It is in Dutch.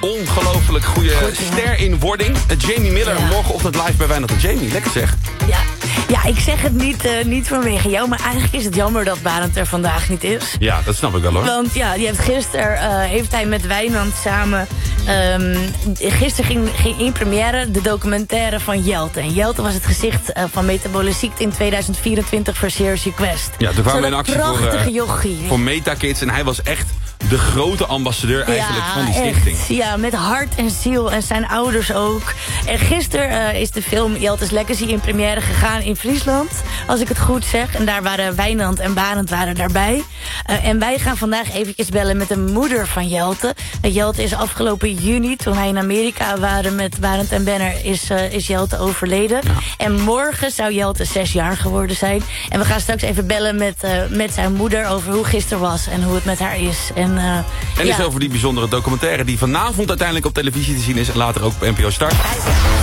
ongelooflijk goede ster in wording. Jamie Miller, morgenochtend live bij Wijnand en Jamie. Lekker zeg. Ja, ik zeg het niet vanwege jou, maar eigenlijk is het jammer dat Barend er vandaag niet is. Ja, dat snap ik wel hoor. Want ja, gisteren heeft hij met Wijnand samen... gisteren ging in première de documentaire van Jelte. En Jelte was het gezicht van metabole ziekte in 2024 voor Serious Quest. Ja, toen kwamen we in actie voor Metakids. En hij was echt de grote ambassadeur eigenlijk van die stichting. Echt, ja, met hart en ziel. En zijn ouders ook. En gisteren is de film Jelte's Legacy in première gegaan in Friesland. Als ik het goed zeg. En daar waren Wijnand en Barend waren daarbij. En wij gaan vandaag eventjes bellen met de moeder van Jelte. Jelte is afgelopen juni, toen wij in Amerika waren met Barend en Benner, is Jelte overleden. Ja. En morgen zou Jelte 6 jaar geworden zijn. En we gaan straks even bellen met zijn moeder over hoe gisteren was en hoe het met haar is. En is over die bijzondere documentaire die vanavond uiteindelijk op televisie te zien is en later ook op NPO Start.